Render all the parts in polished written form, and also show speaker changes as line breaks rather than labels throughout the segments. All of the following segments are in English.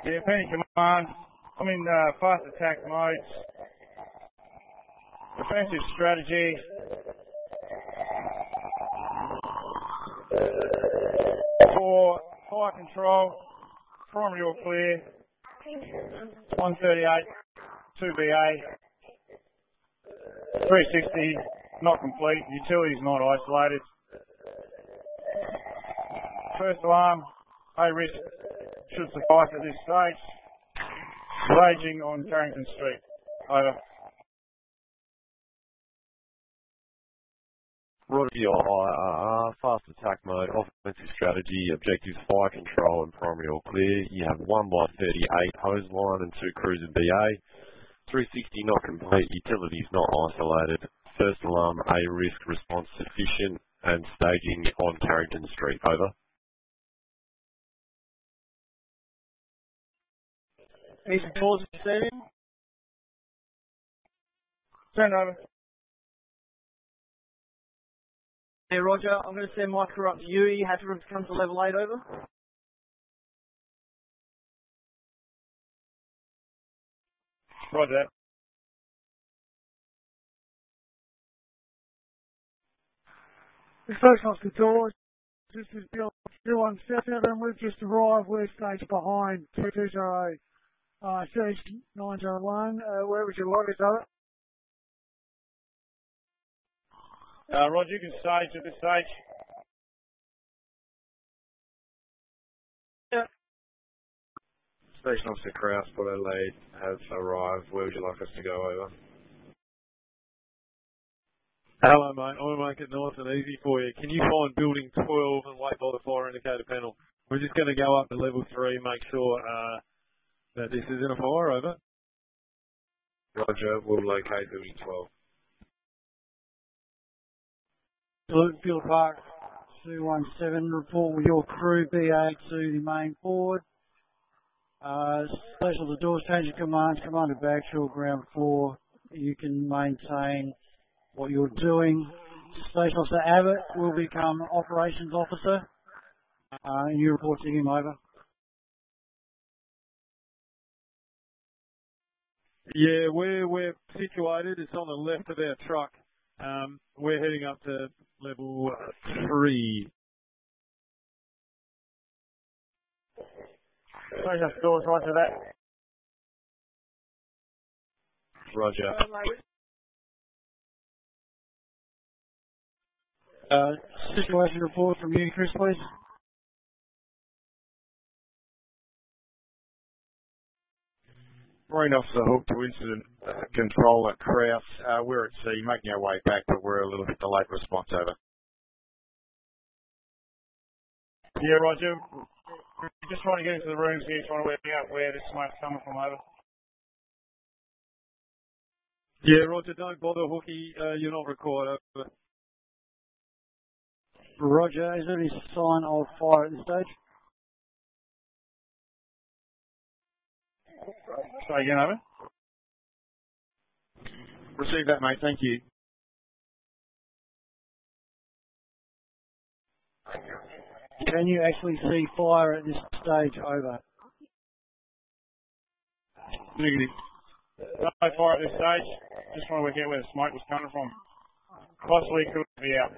Yeah, Penny Command. I'm in fast attack mode. Defensive strategy. For fire control, primary all clear. 138, 2BA. 360, not complete. Utilities not isolated. First alarm, A risk should suffice at this stage. Raging on Carrington Street. Over.
Roger your IRR, fast attack mode, offensive strategy, objectives fire control and primary all clear. You have 1 by 38 hose line and 2 cruiser BA. 360 not complete, utilities not isolated. First alarm, A risk response sufficient and staging on Carrington Street. Over.
Eastern Forces Stadium.
Turn over.
Hey Roger, I'm going to send my crew up to you. You have to come to level 8, over.
Roger.
First Oscar Tours, this is Bill 2177. We've just arrived. We're stage behind 2208. Stage 901. Where would you like us, over?
Roger, you can stage at this stage.
Yeah.
Station Officer Kraus, Port Adelaide, has arrived. Where would you like us to go, over?
Hello, mate. I'm going to make it nice and easy for you. Can you find building 12 and wait by the fire indicator panel? We're just going to go up to level 3 and make sure that this isn't a fire, over.
Roger, we'll locate building 12.
Lutonfield Park 217, report with your crew BA to the main forward. Special the doors, change of commands, Commander Bagshaw, ground floor. You can maintain what you're doing. Station Officer Abbott will become Operations Officer. And you report to him, over.
Yeah, where we're situated, it's on the left of our truck. We're heading up to level 3.
Station Officer Doors, right to that.
Roger.
Situation report from you, Chris, please.
Marine Officer Hook to incident control at Kraus. We're at sea, making our way back, but we're a little bit delayed response, over.
Yeah, Roger. We're just trying to get into the rooms here, trying to work out where this smoke's coming from, over.
Yeah, Roger, don't bother, Hookie. You're not required, over.
Roger, is there any sign of fire at this stage?
Say again, over.
Receive that, mate. Thank you.
Can you actually see fire at this stage, over?
Negative. No fire at this stage. Just trying to work out where the smoke was coming from. Possibly could be out.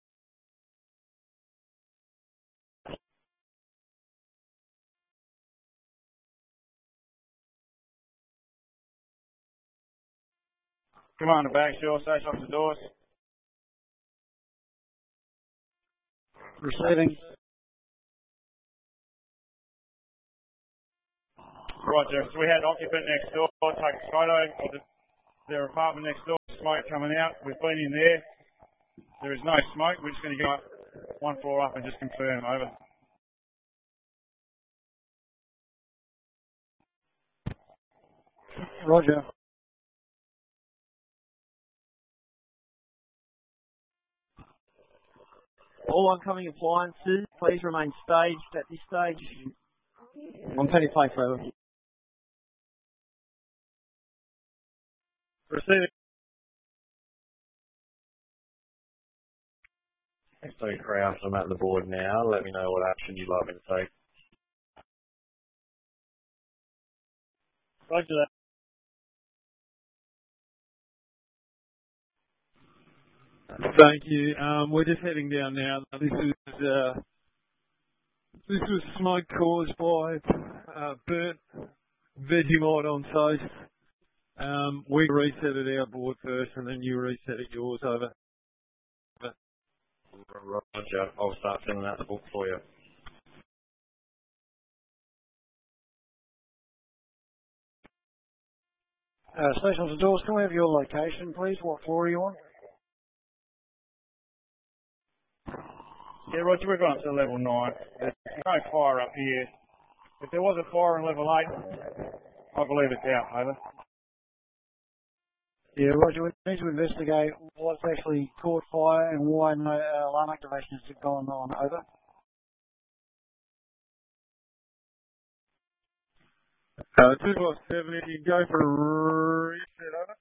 Commander Bagshaw, Station Officer Doors.
Receiving.
Roger. So we had occupant next door take a photo of their apartment next door. Smoke coming out. We've been in there. There is no smoke. We're just going to go up one floor up and just confirm, over.
Roger.
All oncoming appliances, please remain staged at this stage. On Penny Place, over.
Receiving.
Thanks, Kraus. I'm at the board now. Let me know what action you'd like me to take.
Roger that.
Thank you. We're just heading down now. This was smoke caused by burnt Vegemite on toast. We reset it our board first, and then you reset it yours. Over.
Roger. I'll start filling out the book for you.
Station officer Dawes, can we have your location, please? What floor are you on?
Yeah, Roger, we've gone up to level 9. There's no fire up here. If there was a fire in level 8, I believe it's out, over.
Yeah, Roger, we need to investigate what's actually caught fire and why no alarm activations have gone on, over.
Uh, 257, if you go for a reset, over.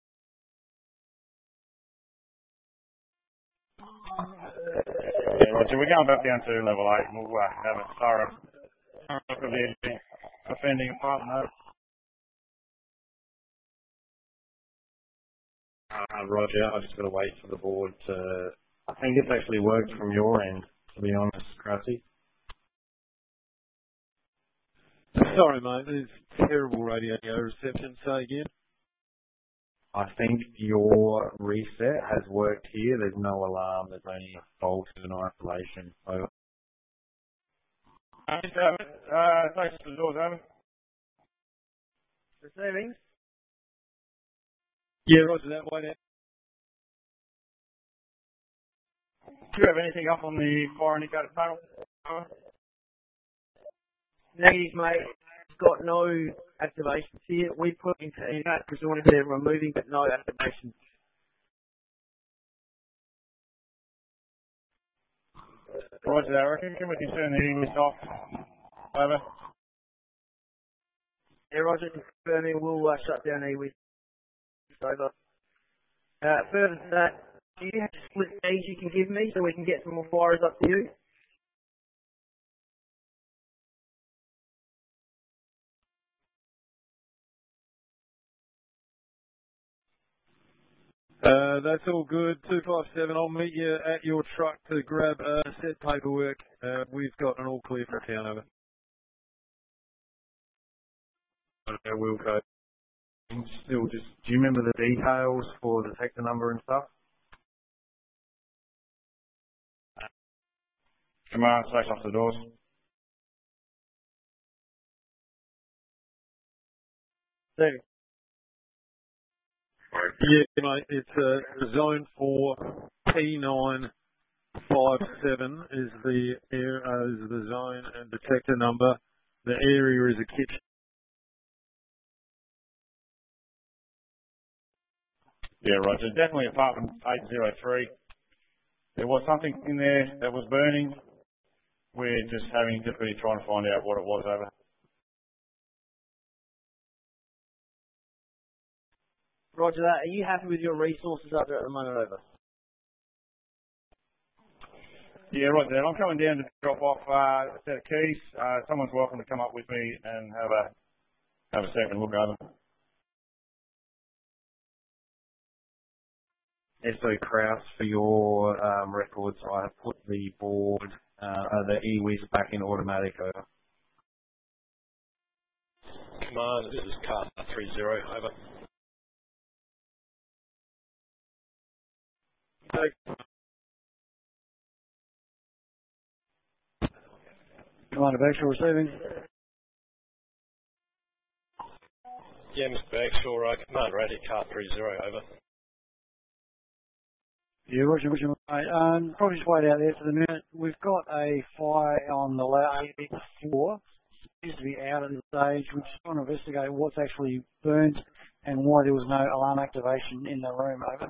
Yeah, Roger, we're going back down to level 8 and we'll have a thorough look of the offending apartment, over.
Roger, I've just got to wait for the board to... I think it's actually worked from your end, to be honest, Krusty.
Sorry, mate. There's terrible radio reception. Say again.
I think your reset has worked here. There's no alarm. There's only a fault in isolation. Over.
Thanks to the doors, over.
Receiving.
Yeah, Roger that. Way down.
Do you have anything up on the fire indicator panel? Over.
Negative, mate. It's got no activations here. We put into that because we wanted to removing, but no activations.
Roger that. I reckon we can turn the English off. Over.
Yeah, Roger, confirming we'll shut down EWIS. Over. Further to that, do you have split keys you can give me so we can get some more fires up to you?
That's all good. 257, I'll meet you at your truck to grab set paperwork. We've got an all clear for town, over.
Wilco. Still just, do you remember the details for the sector number and stuff?
Command, station off the doors.
Receiving.
Yeah, mate, it's zone 4, P957 is the zone and detector number. The area is a kitchen.
Yeah, Roger. Definitely apartment 803. There was something in there that was burning. We're just having difficulty trying to find out what it was, over.
Roger that. Are you happy with your resources up there at the moment, over?
Yeah, Roger that. I'm coming down to drop off a set of keys. Someone's welcome to come up with me and have a second look over.
SO Kraus, for your records, I have put the board, the EWIS back in automatic, over.
Command, this is Car 30, over.
Commander Bagshaw receiving.
Yeah, Mr. Bagshaw, Command Radio Car 30, over.
Yeah, Roger, mate. Probably just wait out there for the minute. We've got a fire on the lower floor. It seems to be out at this stage. We're just trying to investigate what's actually burnt and why there was no alarm activation in the room, over.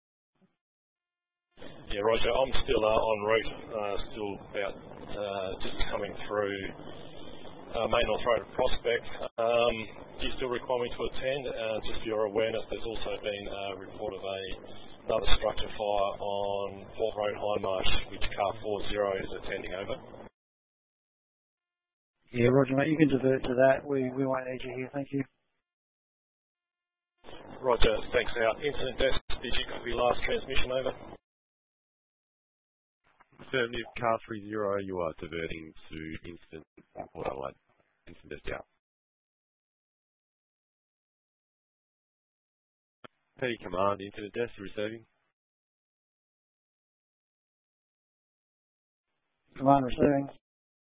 Yeah, Roger, I'm still en route, still about just coming through Main North Road of Prospect. Do you still require me to attend? Just for your awareness, there's also been a report of another structure fire on Port Road Hindmarsh, which Car 40 is attending, over.
Yeah, Roger, mate, you can divert to that. We won't need you here, thank you.
Roger, thanks out. Incident desk, did you copy last transmission, over?
Affirmative, car 30, you are diverting to incident Port Adelaide. Incident desk out. P command, incident desk receiving.
Command receiving.